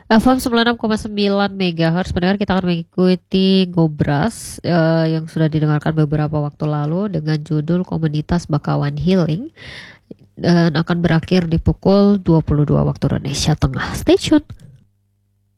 FM 96,9 MHz. Pendengar, kita akan mengikuti Ngobras yang sudah didengarkan beberapa waktu lalu dengan judul Komunitas Bakawan Healing dan akan berakhir di pukul 22 waktu Indonesia Tengah. Stay tune.